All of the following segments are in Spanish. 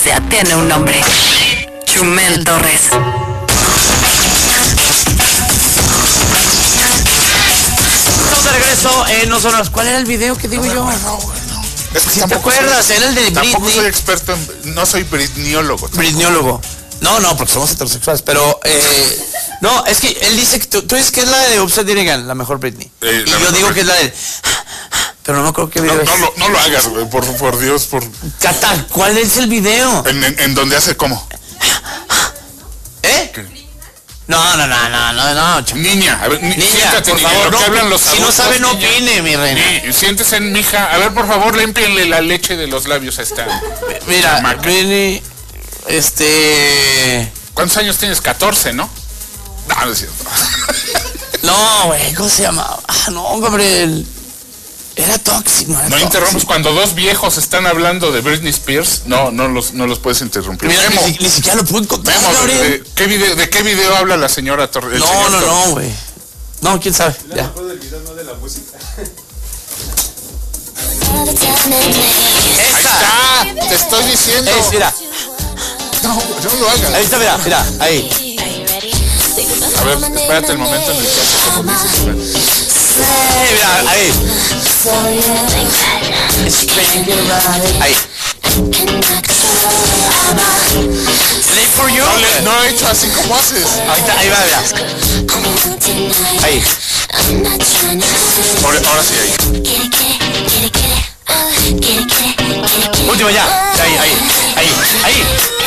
sea, tiene un nombre. Chumel Torres. Estamos de regreso en No Sonoras. ¿Cuál era el video que digo yo? Es que ¿Sí te acuerdas? Era el de Britney. Tampoco soy experto no soy britniólogo. Britniólogo. No, porque somos heterosexuales, pero no, es que él dice que tú dices que es la de Upside Down Again, la mejor Britney. Y yo digo que es la de... Pero no creo que video es. No lo hagas, güey, por Dios, por... Cata, ¿cuál es el video? En donde hace cómo. ¿Eh? ¿Qué? No. Niña, a ver, Niña, siéntate, por niña, favor, lo que hablan los si no adultos, sabe, no niña. opine, mi reina. Siéntese, mija. A ver, por favor, límpienle la leche de los labios a esta. Mira, chamaca. Britney, ¿Cuántos años tienes? 14, ¿no? No es cierto. No, güey, ¿cómo se llamaba? No, Gabriel. Era tóxico. No interrumpes cuando dos viejos están hablando de Britney Spears. No los puedes interrumpir. Mira, Memo, ni siquiera lo pude encontrar, Memo, Gabriel. ¿de qué video habla la señora Torres? No, güey. No, quién sabe. Ya. Ahí está, te estoy diciendo. Mira, No lo hagas. ahí está, mira, ahí. A ver, espérate el momento en el que hace como dices. Mira, ahí. Ahí. Play for you. No he hecho así como haces. Ahorita, ahí va, mira. Ahí. Ahora sí, ahí. Último ya. Ahí.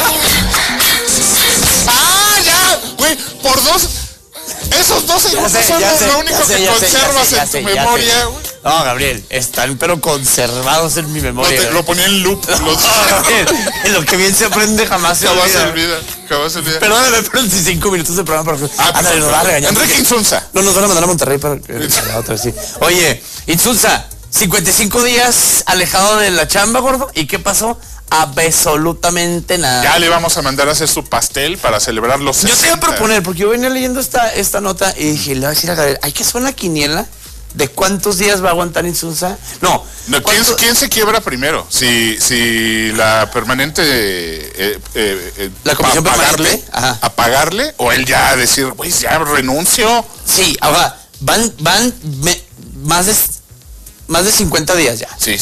¡Ah, ya! Güey, por dos... Esos 2 segundos son lo único que conservas en tu memoria, güey. No, Gabriel, están pero conservados en mi memoria. Lo ponía en loop. Gabriel, en lo que bien se aprende jamás se olvida. Jamás se olvida. Perdóname, pero en 5 minutos de programa para... Ándale, nos va a regañar. Enrique Insunza. No, nos van a mandar a Monterrey para la otra, sí. Oye, Insunza, 55 días alejado de la chamba, gordo. ¿Y qué pasó? Absolutamente nada. Ya le vamos a mandar a hacer su pastel para celebrar los 60. Yo te iba a proponer, porque yo venía leyendo esta nota y dije, le voy a decir a Gabriel, hay que hacer una quiniela de cuántos días va a aguantar Insunza. No. ¿Quién se quiebra primero? Si la permanente... la comisión permanente. A pagarle, o él ya decir, güey, ya renuncio. Sí, ahora, van más de 50 días ya. Sí.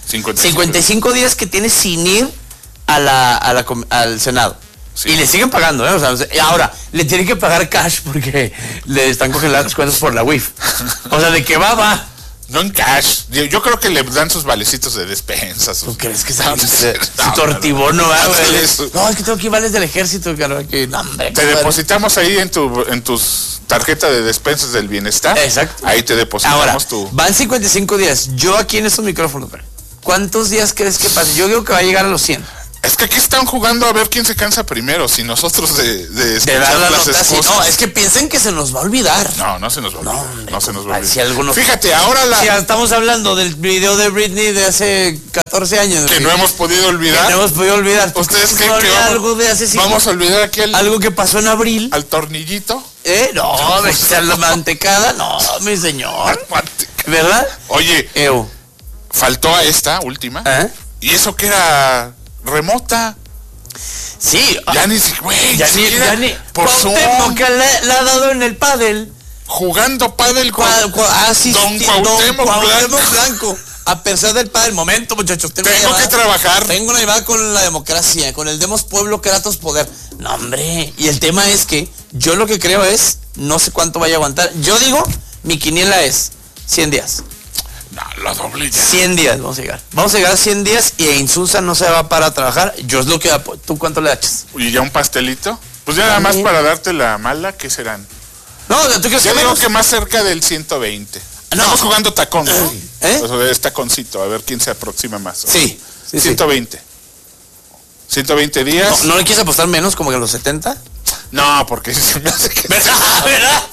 55 días que tiene sin ir al Senado. Sí. Y le siguen pagando, ¿eh? O sea, ahora, le tienen que pagar cash porque le están congeladas las cuentas por la WIF. O sea, ¿de qué va? No en cash. Yo creo que le dan sus valecitos de despensas. ¿Tú crees que su tortibono va, güey? No, es que tengo que ir vales del ejército, claro, que no, hombre. Te depositamos ahí en tus tarjeta de despensas del bienestar. Exacto. Ahí te depositamos ahora, van 55 días. Yo aquí en estos micrófonos, ¿cuántos días crees que pase? Yo digo que va a llegar a los 100. Es que aquí están jugando a ver quién se cansa primero, si nosotros de dar la las nota, excusas. No, es que piensen que se nos va a olvidar. No se nos va a olvidar. No se nos va a olvidar. Si alguno... Fíjate, ahora Si ya estamos hablando del video de Britney de hace 14 años. Que no hemos podido olvidar. Que no hemos podido olvidar. ¿Ustedes creen que algo de hace 5 vamos a olvidar aquel... algo que pasó en abril? ¿Al tornillito? No, me echar la mantecada. No, mi señor. ¿Verdad? Oye, faltó a esta última. ¿Y eso que era remota? Sí. Ya ni por Zoom. Que le ha dado en el pádel. Jugando pádel con Don Cuauhtémoc Blanco. A pesar del pádel, momento, muchachos. Tengo que trabajar. Tengo una llamada con la democracia, con el Demos Pueblo, Kratos Poder. No, hombre. Y el tema es que yo lo que creo es, no sé cuánto vaya a aguantar. Yo digo, mi quiniela es 100 días. No, lo doble ya. 100 días vamos a llegar. Vamos a llegar a 100 días y Insunza no se va para trabajar. Yo es lo que... ¿Tú cuánto le echas? ¿Y ya un pastelito? Pues ya nada más para darte la mala, ¿qué serán? No, ¿tú crees yo digo que más cerca del 120. Estamos jugando tacón, ¿no? O sea, es taconcito, a ver quién se aproxima más. ¿No? Sí. 120. 120 días. ¿No le quieres apostar menos, como que a los 70? No, porque se me hace que... ¿Verdad?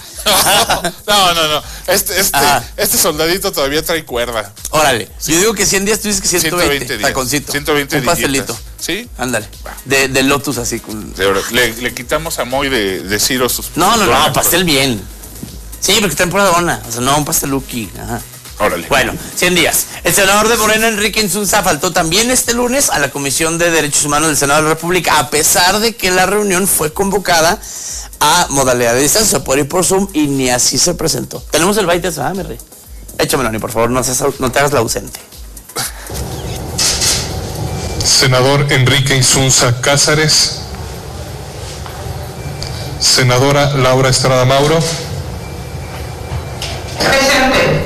No. Este soldadito todavía trae cuerda. Órale. Yo digo que 100 días, tú dices que 120 días. Taconcito. 120 días. Un pastelito. ¿Sí? Ándale. De Lotus así. Le quitamos a Moy de Ciro sus... No, pastel bien. Sí, porque está en pura dona. O sea, no, un pasteluki. Ajá. Órale. Bueno, 100 días. El senador de Morena, Enrique Insunza, faltó también este lunes a la Comisión de Derechos Humanos del Senado de la República, a pesar de que la reunión fue convocada a modalidad de distancia, por ir por Zoom, y ni así se presentó. Tenemos el baile, mi rey. Échamelo, ni por favor, no te hagas la ausente. Senador Enrique Insunza Cázares. Senadora Laura Estrada Mauro. Presente.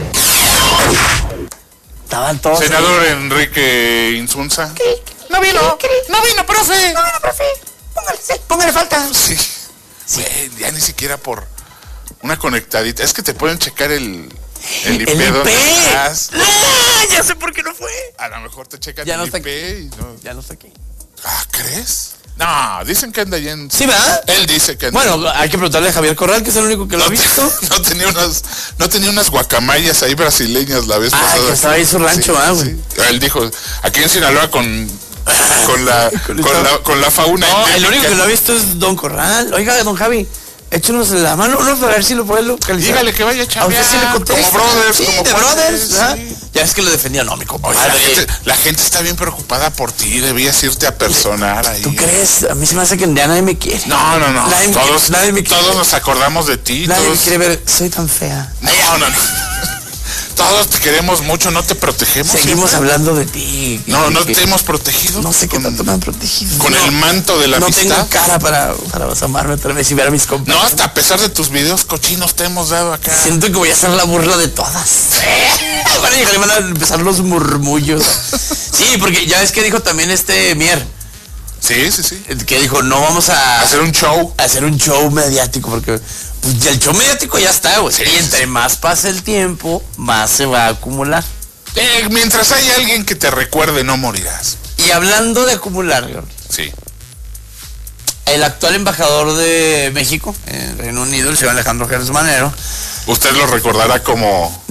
Estaban todos. Senador Enrique Insunza. No vino, profe. póngale falta. Sí. Güey, ya ni siquiera por una conectadita. Es que te pueden checar el IP donde estás. Ya sé por qué no fue. A lo mejor te checan Ya no el está IP y no. Ya no está aquí. Ah, ¿crees? No, dicen que anda allá en... Sí, ¿verdad? Él dice que anda. Bueno, hay que preguntarle a Javier Corral, que es el único que lo ha visto. No tenía unas guacamayas ahí brasileñas la vez pasada. Que estaba ahí su rancho, güey. Sí. Él dijo, aquí en Sinaloa con la fauna. No, endémica. el único que lo ha visto es Don Corral. Oiga, don Javi, échenos la mano para ver si lo puede localizar. Dígale que vaya a chambear. A usted sí le contesta. Como brothers, sí, como de cuates, brothers, ¿verdad? sí. Ya es que lo defendía, no, mi Oye, compadre. la gente está bien preocupada por ti, debías irte a personar ahí. ¿Tú crees? A mí se me hace que ya nadie me quiere. No. Nadie me quiere. Todos nos acordamos de ti. Nadie Todos... me quiere ver. Soy tan fea. No. Todos te queremos mucho, no te protegemos. Seguimos siempre. hablando de ti. No te hemos protegido. No sé qué tanto me han protegido. Con el manto de la amistad. No tengo cara para asomarme otra vez y ver a mis No, compañeros. hasta a pesar de tus videos cochinos te hemos dado acá. Siento que voy a hacer la burla de todas. Bueno, y van a empezar los murmullos. Sí, porque ya es que dijo también Mier. Sí. Que dijo, no vamos a Hacer un show. hacer un show mediático, porque pues, ya el show mediático ya está, güey. Sí, y entre más pasa el tiempo, más se va a acumular. Mientras hay alguien que te recuerde, no morirás. Y hablando de acumular, Sí. el actual embajador de México en Reino Unido, el señor Alejandro Gers Manero. Usted lo recordará como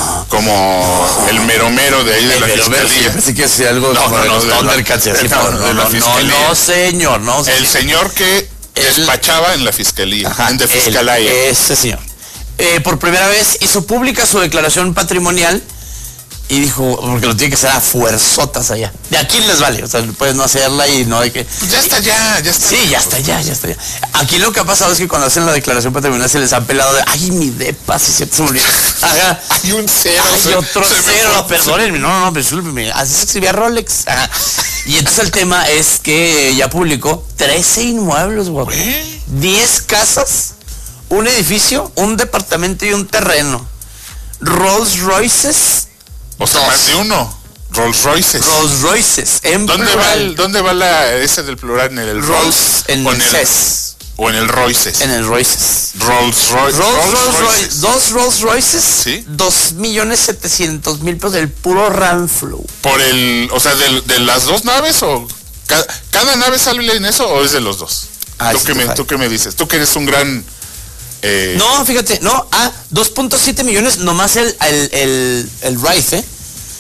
No. el mero de ahí de la fiscalía. Pensé que hacía algo No, como de los de la- Thundercats y así, no, pero de la fiscalía. no, señor, no. El señor que despachaba en la fiscalía, Ajá, en de fiscalía. ese señor. Por primera vez hizo pública su declaración patrimonial y dijo, porque lo tiene que hacer a fuerzotas allá. De aquí les vale, o sea, puedes no hacerla y no hay que... Pues ya está. Sí, ya está. Aquí lo que ha pasado es que cuando hacen la declaración patrimonial se les ha pelado de, ay, mi depa, si se me olvidó. Ajá. Hay un cero. Hay otro se me cero, fue. perdónenme, no, discúlpenme, así se escribía Rolex. Ajá. Y entonces el tema es que ya publicó 13 inmuebles, guapo. 10 casas, un edificio, un departamento y un terreno. Rolls Royces. O sea, más de uno. Rolls Royces. Rolls Royces. En plural. ¿Dónde va ese del plural? ¿En el Rolls? En o el CES. ¿O en el Royces? En el Royces. Rolls Royces. Dos Rolls Royces. Sí. 2.700.000 pesos del puro Ramflow. Por el, o sea, de las dos naves o cada nave sale en eso o es de los dos. Ay, ¿Tú qué me dices? Tú que eres un gran No, fíjate, no, 2.7 millones nomás el Wraith, ¿eh?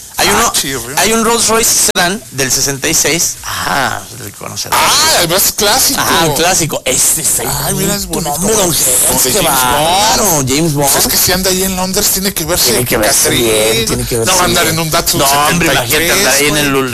Hay un Rolls Royce Sedan del 66. Reconocerás. Además clásico. Un clásico. Este es Mira, es bonito. nombre, don Como de James James Bond. Pues es que si anda ahí en Londres tiene que verse Tiene que verse Catherine. bien, tiene que verse No va a andar bien. en un Datsun No, hombre, 73, imagínate andar ahí en güey. el